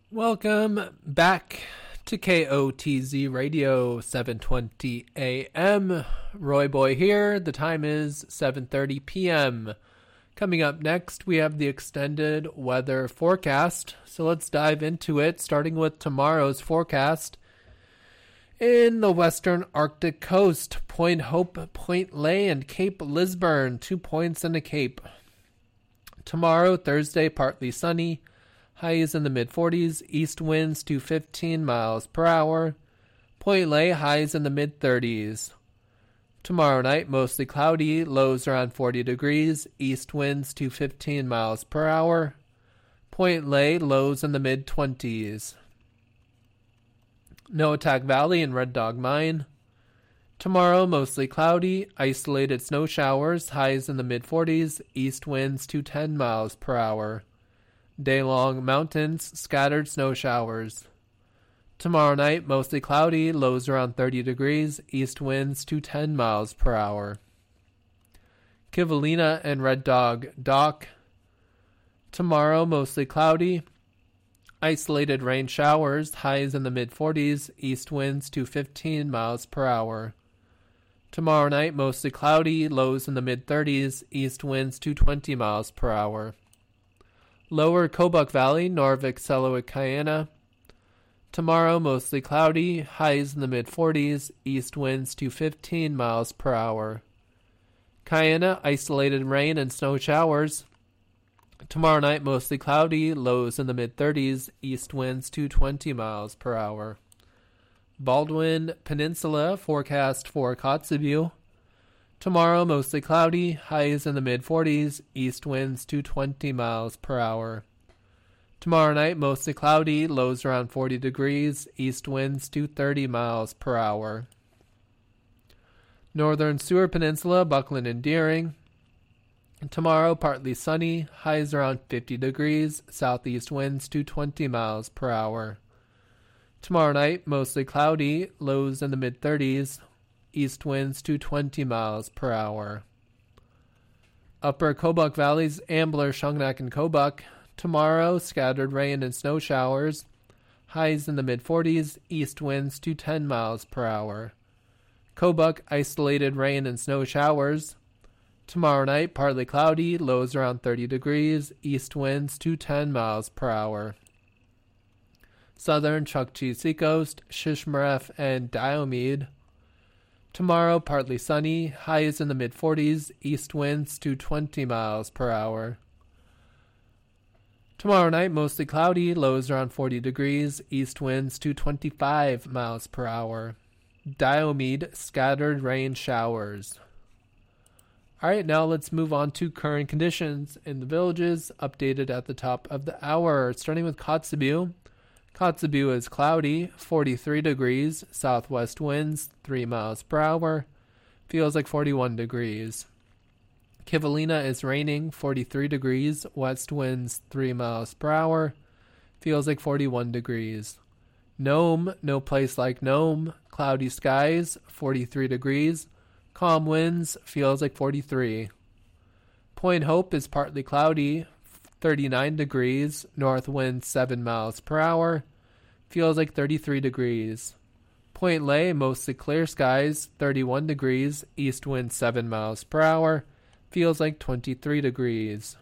Welcome back to KOTZ Radio 720 AM. Roy Boy here. The time is 7:30 PM. Coming up next, we have the extended weather forecast. So let's dive into it, starting with tomorrow's forecast. In the western Arctic coast, Point Hope, Point Ley, and Cape Lisburne, 2 points in the Cape. Tomorrow, Thursday, partly sunny. Highs in the mid-40s, east winds to 15 miles per hour. Point Ley, highs in the mid-30s. Tomorrow night, mostly cloudy, lows around 40 degrees, east winds to 15 miles per hour. Point Ley, lows in the mid-20s. Noatak Valley and Red Dog Mine. Tomorrow, mostly cloudy, isolated snow showers, highs in the mid-40s, east winds to 10 miles per hour. Day-long mountains, scattered snow showers. Tomorrow night, mostly cloudy, lows around 30 degrees, east winds to 10 miles per hour. Kivalina and Red Dog Dock. Tomorrow, mostly cloudy, isolated rain showers, highs in the mid-40s, east winds to 15 miles per hour. Tomorrow night, mostly cloudy, lows in the mid-30s, east winds to 20 miles per hour. Lower Kobuk Valley, Norvik, Selawik, Kayana. Tomorrow, mostly cloudy, highs in the mid-40s, east winds to 15 miles per hour. Kayana, isolated rain and snow showers. Tomorrow night, mostly cloudy, lows in the mid-30s, east winds to 20 miles per hour. Baldwin Peninsula, forecast for Kotzebue. Tomorrow, mostly cloudy, highs in the mid-40s, east winds to 20 miles per hour. Tomorrow night, mostly cloudy, lows around 40 degrees, east winds to 30 miles per hour. Northern Seward Peninsula, Buckland and Deering. Tomorrow, partly sunny, highs around 50 degrees, southeast winds to 20 miles per hour. Tomorrow night, mostly cloudy, lows in the mid-30s, east winds to 20 miles per hour. Upper Kobuk Valleys, Ambler, Shungnak, and Kobuk. Tomorrow, scattered rain and snow showers. Highs in the mid-40s, east winds to 10 miles per hour. Kobuk, isolated rain and snow showers. Tomorrow night, partly cloudy, lows around 30 degrees, east winds to 10 miles per hour. Southern Chukchi Seacoast, Shishmaref, and Diomede. Tomorrow, partly sunny, highs in the mid-40s, east winds to 20 miles per hour. Tomorrow night, mostly cloudy, lows around 40 degrees, east winds to 25 miles per hour. Diomede, scattered rain showers. Alright, now let's move on to current conditions in the villages, updated at the top of the hour. Starting with Kotzebue. Kotzebue is cloudy, 43 degrees, southwest winds, 3 miles per hour, feels like 41 degrees. Kivalina is raining, 43 degrees, west winds, 3 miles per hour, feels like 41 degrees. Nome, no place like Nome, cloudy skies, 43 degrees, calm winds, feels like 43. Point Hope is partly cloudy, 39 degrees, north wind 7 miles per hour, feels like 33 degrees. Point Ley, mostly clear skies, 31 degrees, east wind 7 miles per hour, feels like 23 degrees.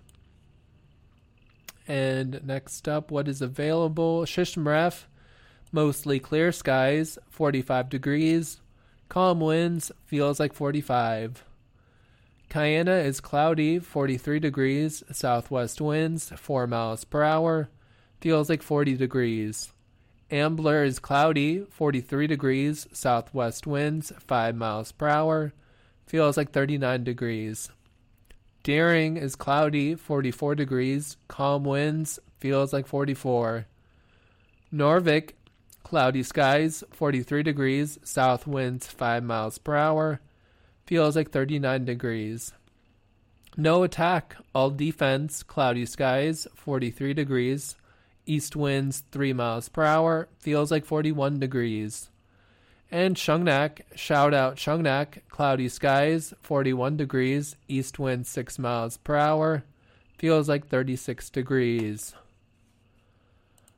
And next up, what is available? Shishmaref, mostly clear skies, 45 degrees, calm winds, feels like 45. Kayana is cloudy, 43 degrees, southwest winds, 4 miles per hour, feels like 40 degrees. Ambler is cloudy, 43 degrees, southwest winds, 5 miles per hour, feels like 39 degrees. Deering is cloudy, 44 degrees, calm winds, feels like 44. Norvik, cloudy skies, 43 degrees, south winds 5 miles per hour, feels like 39 degrees. No attack, all defense, cloudy skies, 43 degrees, east winds 3 miles per hour, feels like 41 degrees. And Shungnak, shout out Shungnak, cloudy skies, 41 degrees, east wind 6 miles per hour, feels like 36 degrees.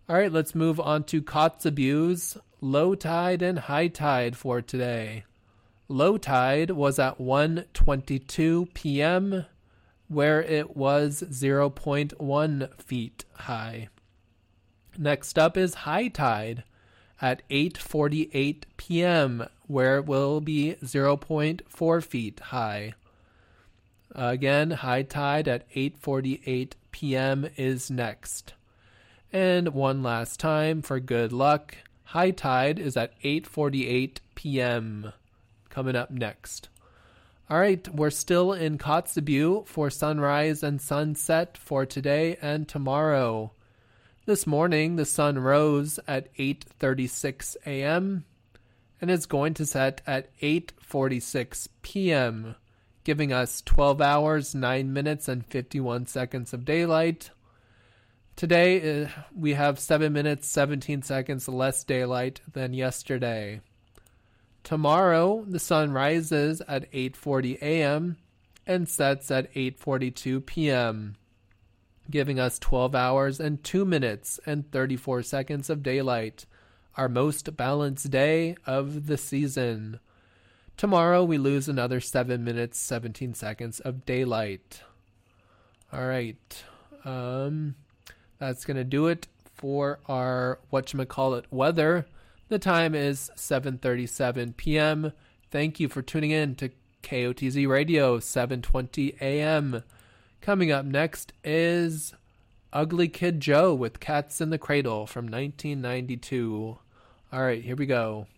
All right, let's move on to Kotzebue's low tide and high tide for today. Low tide was at 1:22 p.m., where it was 0.1 feet high. Next up is high tide at 8:48 p.m., where it will be 0.4 feet high. Again, high tide at 8:48 p.m. is next. And one last time for good luck, high tide is at 8:48 p.m. coming up next. All right, we're still in Kotzebue for sunrise and sunset for today and tomorrow. This morning, the sun rose at 8:36 a.m. and is going to set at 8:46 p.m., giving us 12 hours, 9 minutes, and 51 seconds of daylight. Today, we have 7 minutes, 17 seconds less daylight than yesterday. Tomorrow, the sun rises at 8:40 a.m. and sets at 8:42 p.m., giving us 12 hours and 2 minutes and 34 seconds of daylight, our most balanced day of the season. Tomorrow, we lose another 7 minutes, 17 seconds of daylight. All right. That's going to do it for our whatchamacallit weather. The time is 7:37 p.m. Thank you for tuning in to KOTZ Radio 720 a.m. Coming up next is Ugly Kid Joe with Cats in the Cradle from 1992. All right, here we go.